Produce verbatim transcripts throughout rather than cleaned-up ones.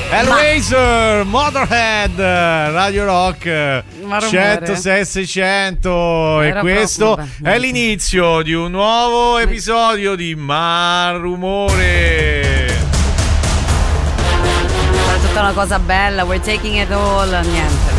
Hellraiser, Motorhead, Radio Rock centosei seicento. E questo proprio è l'inizio di un nuovo episodio di Malumore. È tutta una cosa bella, we're taking it all, niente.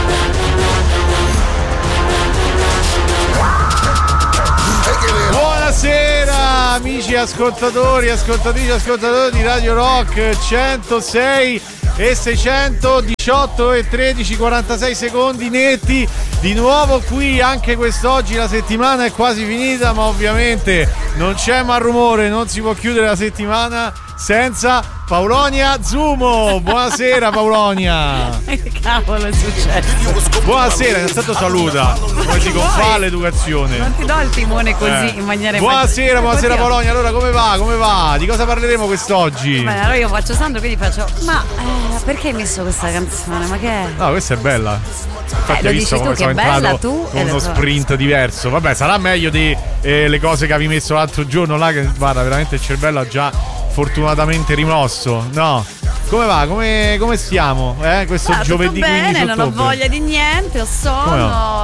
Buonasera amici ascoltatori, ascoltatrici, ascoltatori di Radio Rock centosei e seicento, diciotto e tredici, quarantasei secondi netti. Di nuovo qui anche quest'oggi, la settimana è quasi finita, ma ovviamente non c'è Malumore, non si può chiudere la settimana senza Paulonia Zumo. Buonasera Paulonia. Che cavolo è successo? Buonasera, intanto saluta, come si confà l'educazione. Non ti do il timone così eh. in maniera. Buonasera, buonasera Paulonia. Allora come va? Come va? Di cosa parleremo quest'oggi? Beh, allora io faccio Sandro, quindi faccio. Ma eh, perché hai messo questa canzone? Ma che è? No, questa è bella. Infatti eh, hai visto come sono entrato tu con uno sprint diverso. Vabbè, sarà meglio di eh, le cose che avevi messo l'altro giorno là, che guarda, veramente il cervello ha già fortunatamente rimosso. No, come va? Come, come stiamo? Eh? Questo ah, giovedì bene, quindici non ottobre. ho voglia di niente, ho sonno,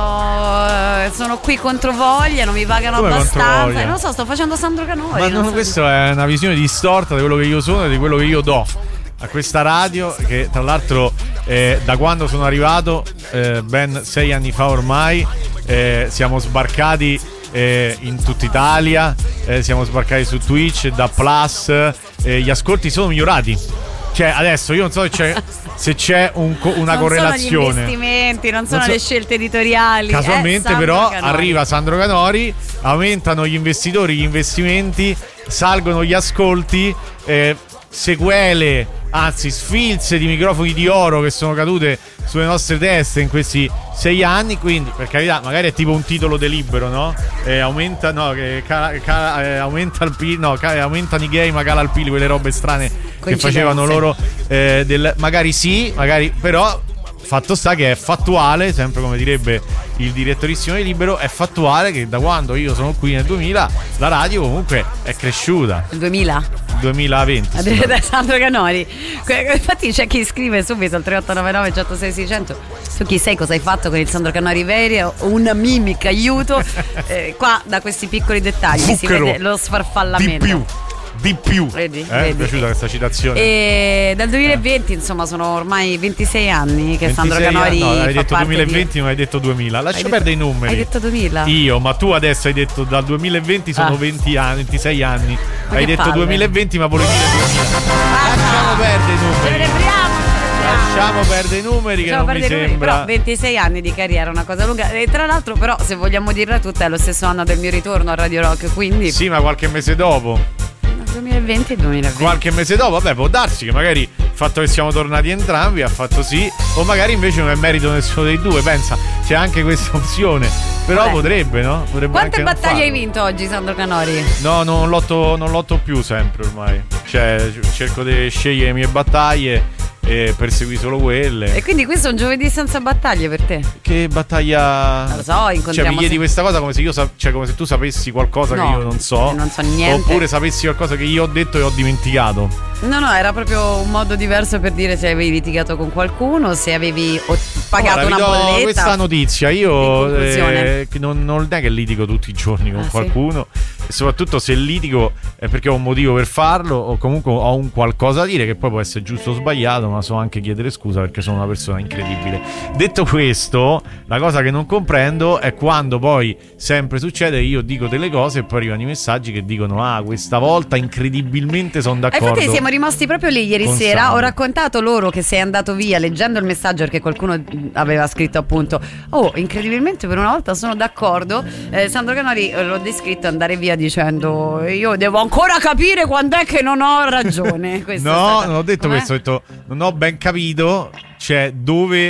no? Sono qui contro voglia, non mi pagano come abbastanza. Non lo so, sto facendo Sandro Canori. Ma non, so questa è una visione distorta di quello che io sono e di quello che io do a questa radio, che tra l'altro eh, da quando sono arrivato, eh, ben sei anni fa ormai, eh, siamo sbarcati eh, in tutta Italia, eh, siamo sbarcati su Twitch, da Plus, eh, gli ascolti sono migliorati. Cioè adesso io non so se c'è, se c'è un, una non correlazione. Non sono gli investimenti, non sono non so, le scelte editoriali. Casualmente eh, però Canori. arriva Sandro Canori, aumentano gli investitori, gli investimenti, salgono gli ascolti, eh, sequele, anzi sfilze di microfoni di oro che sono cadute sulle nostre teste in questi sei anni. Quindi per carità, magari è tipo un titolo de libero, no? Eh, aumenta, no, che cala, cala, eh, aumenta il P I L, no, cala, aumentano i gay ma cala il P I L, quelle robe strane che facevano loro, eh, del, magari sì, magari però fatto sta che è fattuale, sempre come direbbe il direttorissimo di Libero, è fattuale che da quando io sono qui nel duemila la radio comunque è cresciuta. Il duemila? duemilaventi da Sandro Canori. Infatti c'è chi scrive subito al tre otto nove nove centosei seicento: tu chi sei, cosa hai fatto con il Sandro Canori vero? Una mimica, aiuto. eh, qua da questi piccoli dettagli Zucchero. Si vede lo sfarfallamento di più di più. Vedi, eh, vedi. Mi è piaciuta questa citazione. E dal duemilaventi, eh. insomma, sono ormai ventisei anni che Sandro Canori. No, hai fa detto duemilaventi, di... non hai detto duemila. Lascia hai perdere detto, i numeri. Hai detto duemila? Io, ma tu adesso hai detto dal duemilaventi sono ah. venti anni, ventisei anni. Ma hai detto palle. duemilaventi, ma volevi dire duemila. Ah, lasciamo no. perdere i numeri. Celebriamo. Lasciamo perdere i numeri, che non mi sembra. Numeri, però ventisei anni di carriera, una cosa lunga. E tra l'altro, però, se vogliamo dirla tutta, è lo stesso anno del mio ritorno a Radio Rock, quindi. Sì, ma qualche mese dopo. duemilaventi e duemilaventi. Qualche mese dopo, vabbè, può darsi che magari il fatto che siamo tornati entrambi ha fatto sì, o magari invece non è merito nessuno dei due. Pensa, c'è anche questa opzione. Però vabbè. potrebbe, no? Potrebbe. Quante battaglie hai vinto oggi, Sandro Canori? No, non lotto, non lotto più sempre ormai. Cioè, cerco di scegliere le mie battaglie e persegui solo quelle. E quindi questo è un giovedì senza battaglie per te? Che battaglia? Non lo so, incontriamo. Cioè, mi chiedi se... questa cosa come se io sa... cioè come se tu sapessi qualcosa no, che io non so. Non so niente. Oppure sapessi qualcosa che io ho detto e ho dimenticato. No, no, era proprio un modo diverso per dire se avevi litigato con qualcuno, se avevi pagato Ora, una vi do bolletta. Questa notizia, io eh, non, non è che litigo tutti i giorni con ah, qualcuno. Sì? E soprattutto se litigo è perché ho un motivo per farlo, o comunque ho un qualcosa da dire, che poi può essere giusto o sbagliato, ma so anche chiedere scusa perché sono una persona incredibile. Detto questo, la cosa che non comprendo è quando poi sempre succede, io dico delle cose e poi arrivano i messaggi che dicono ah, questa volta incredibilmente sono d'accordo. E infatti siamo rimasti proprio lì ieri sera. Sandro. Ho raccontato loro che sei andato via leggendo il messaggio, perché qualcuno aveva scritto appunto oh, incredibilmente per una volta sono d'accordo. eh, Sandro Canori l'ho descritto andare via dicendo io devo ancora capire quando è che non ho ragione. No, non ho detto Com'è? questo, ho detto non ho ben capito, cioè dove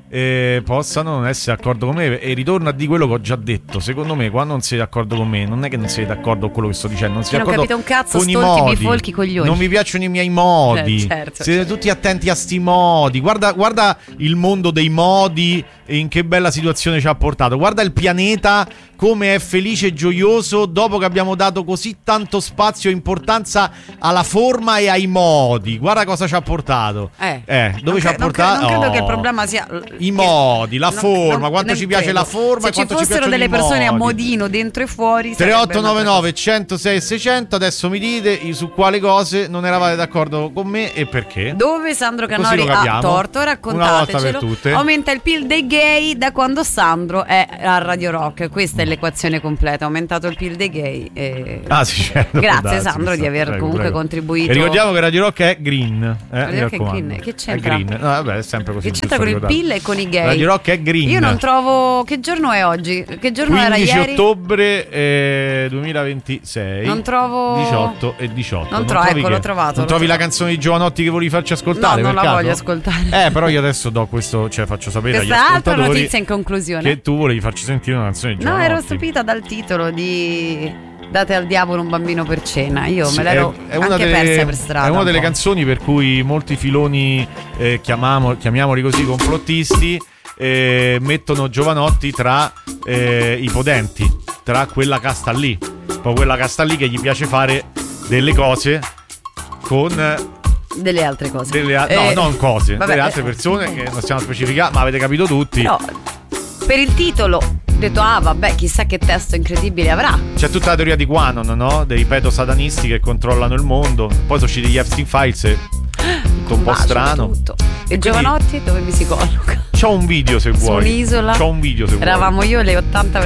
eh, possano non essere d'accordo con me. E ritorno a di quello che ho già detto. Secondo me, quando non siete d'accordo con me, non è che non siete d'accordo con quello che sto dicendo, non siete non d'accordo capite un cazzo, con i stolti, modi. bifolchi, coglioni. Non vi piacciono i miei modi. Eh, certo, siete certo. tutti attenti a sti modi. Guarda, guarda il mondo dei modi e in che bella situazione ci ha portato. Guarda il pianeta come è felice e gioioso dopo che abbiamo dato così tanto spazio e importanza alla forma e ai modi. Guarda cosa ci ha portato. Eh, eh dove non ci ha cre- non portato? cre- non credo Oh. che il problema sia I modi, la non- forma, non- quanto non ci piace credo. la forma Se e quanto ci ci fossero piacciono delle i persone a modi. modino dentro e fuori tre sarebbe otto nove nove centosei e seicento. Adesso mi dite su quale cose non eravate d'accordo con me e perché. Dove Sandro Così Canori lo capiamo. ha torto, Una volta per raccontatecelo. tutte. Aumenta il P I L dei gay da quando Sandro è a Radio Rock. Questa è l'equazione completa. Ha aumentato il P I L dei gay e... Ah sì, certo. Grazie Dai, Sandro sì, di aver prego, comunque prego. contribuito. E ricordiamo che Radio Rock è green, eh, Radio mi Rock è raccomando. green. Che c'entra? È green. No, vabbè, è sempre così. Che c'entra con il P I L e con i gay? Radio Rock è green. Io non trovo... Che giorno è oggi? Che giorno era quindici ieri? ottobre eh, duemilaventisei. Non trovo... diciotto e diciotto. Non trovo, trovi ecco, che- l'ho trovato. Non l'ho trovi la trovato. canzone di Giovanotti che volevi farci ascoltare? No, non per la caso? voglio ascoltare. Eh, però io adesso do questo, cioè faccio sapere Questa agli è altra ascoltatori notizia in conclusione. che tu volevi farci sentire una canzone di No, Giovanotti. ero stupita dal titolo di Date al diavolo un bambino per cena. Io Sì, me l'ero è, è una anche delle, persa per strada. è una un delle po'. canzoni per cui molti filoni, eh, chiamiamo, chiamiamoli così, complottisti, eh, mettono Giovanotti tra eh, i potenti, tra quella casta lì, poi quella casta lì che gli piace fare delle cose con eh, Delle altre cose. delle a- Eh, no, non cose, vabbè, delle altre eh, persone che non stiamo a specificare, ma avete capito tutti. Però, per il titolo ho detto, ah vabbè, chissà che testo incredibile avrà. C'è tutta la teoria di Quanon, no? Dei pedo-satanisti che controllano il mondo. Poi sono usciti gli Epstein Files e tutto un po' Bacio, strano. tutto. E quindi- Giovanotti dove mi si colloca? C'ho un video se Su vuoi. un'isola. C'ho un video se vuoi. Eravamo io e le ottanta